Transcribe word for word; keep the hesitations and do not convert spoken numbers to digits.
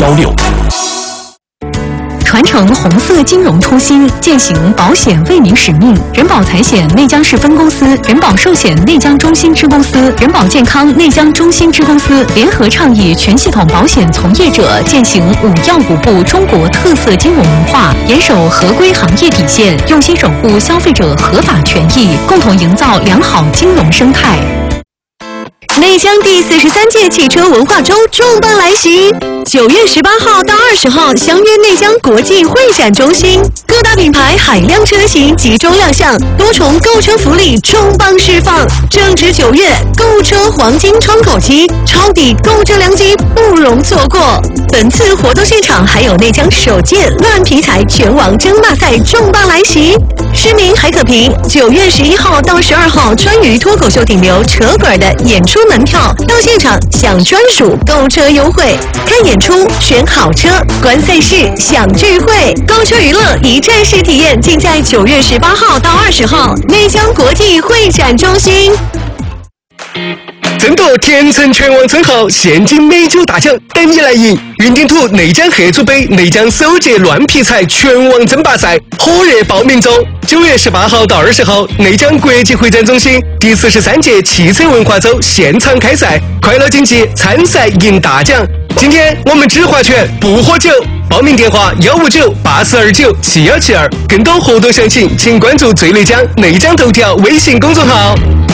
幺六。 传承红色金融初心，践行保险为民使命。人保财险内江市分公司、人保寿险内江中心支公司、人保健康内江中心支公司联合倡议全系统保险从业者践行五要五不中国特色金融文化，严守合规行业底线，用心守护消费者合法权益，共同营造良好金融生态。内江第四十三届汽车文化周重磅来袭，九月十八号到二十号相约内江国际会展中心，各大品牌海量车型集中亮相，多重购车福利重磅释放。正值九月，购车黄金窗口期，抄底购车良机不容错过。本次活动现场还有内江首届乱皮财拳王争霸赛重磅来袭，市民还可凭九月十一号到十二号川渝脱口秀顶流扯滚的演出门票到现场享专属购车优惠，看演出选好车，观赛事享聚会，购车娱乐一站式体验，尽在九月十八号到二十号内江国际会展中心。 争夺天成拳王称号，现金美酒大奖等你来赢！云顶土内江黑猪杯内江首届乱皮财拳王争霸赛火热报名中，九月十八号到二十号，内江国际会展中心第四十三届汽车文化周现场开赛，快乐竞技，参赛赢大奖！今天我们只划拳不喝酒，报名电话幺五九八四二九七幺七二，更多活动详情请关注最内江内江头条微信公众号。